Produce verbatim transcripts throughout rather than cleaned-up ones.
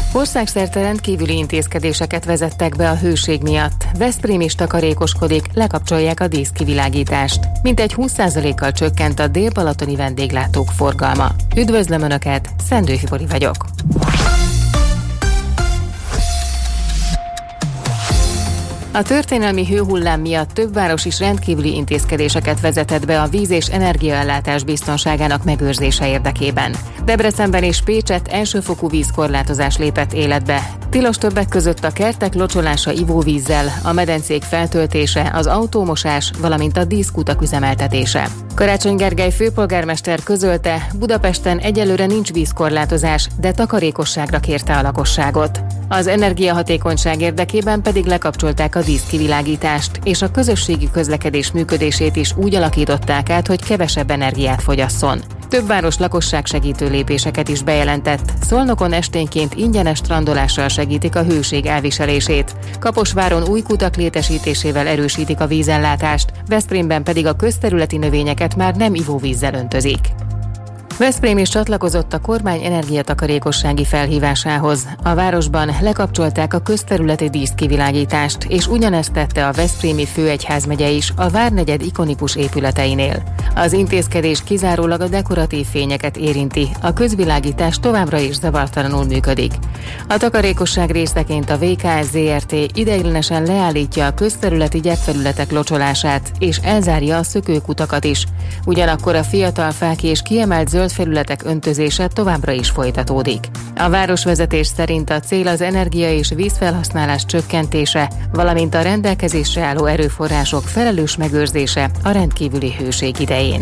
Országszerte rendkívüli intézkedéseket vezettek be a hőség miatt. Veszprém is takarékoskodik, lekapcsolják a díszkivilágítást. Mintegy húsz százalékkal csökkent a dél-balatoni vendéglátók forgalma. Üdvözlöm Önöket, Szendő Fibori vagyok. A történelmi hőhullám miatt több város is rendkívüli intézkedéseket vezetett be a víz- és energiaellátás biztonságának megőrzése érdekében. Debrecenben és Pécsett elsőfokú vízkorlátozás lépett életbe. Tilos többek között a kertek locsolása ivóvízzel, a medencék feltöltése, az autómosás, valamint a díszkutak üzemeltetése. Karácsony Gergely főpolgármester közölte, Budapesten egyelőre nincs vízkorlátozás, de takarékosságra kérte a lakosságot. Az energiahatékonyság érdekében pedig lekapcsolták a díszkivilágítást, és a közösségi közlekedés működését is úgy alakították át, hogy kevesebb energiát fogyasszon. Több város lakosságsegítő lépéseket is bejelentett. Szolnokon esténként ingyenes strandolással segítik a hőség elviselését. Kaposváron új kutak létesítésével erősítik a vízellátást, Veszprémben pedig a közterületi növényeket már nem ivóvízzel öntözik. Veszprém is csatlakozott a kormány energiatakarékossági felhívásához. A városban lekapcsolták a közterületi díszkivilágítást, és ugyanezt tette a veszprémi főegyházmegye is a várnegyed ikonikus épületeinél. Az intézkedés kizárólag a dekoratív fényeket érinti, a közvilágítás továbbra is zavartalanul működik. A takarékosság részeként a vé ká es zé er té ideiglenesen leállítja a közterületi gyepfelületek locsolását, és elzárja a szökőkutakat is. Ugyanakkor a fiatal fák és kiemelt zöld felületek öntözése továbbra is folytatódik. A városvezetés szerint a cél az energia és vízfelhasználás csökkentése, valamint a rendelkezésre álló erőforrások felelős megőrzése a rendkívüli hőség idején.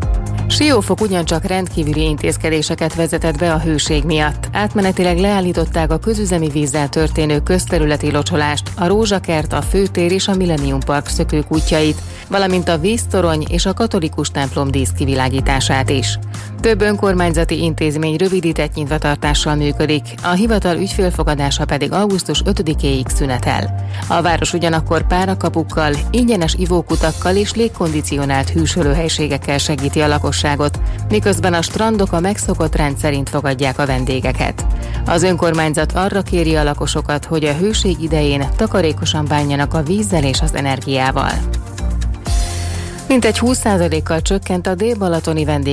Siófok ugyancsak rendkívüli intézkedéseket vezetett be a hőség miatt. Átmenetileg leállították a közüzemi vízzel történő közterületi locsolást, a Rózsakert, a Főtér és a Millennium Park szökőkútjait, valamint a víztorony és a katolikus templom díszkivilágítását is. Több önkormányzati intézmény rövidített nyitvatartással működik, a hivatal ügyfélfogadása pedig augusztus ötödikéig szünetel. A város ugyanakkor párakapukkal, ingyenes ivókutakkal és légkondicionált hűsölőhelységekkel segíti a lakosságot, miközben a strandok a megszokott rend szerint fogadják a vendégeket. Az önkormányzat arra kéri a lakosokat, hogy a hőség idején takarékosan bánjanak a vízzel és az energiával. Mintegy húsz százalékkal csökkent a dél-balatoni vendég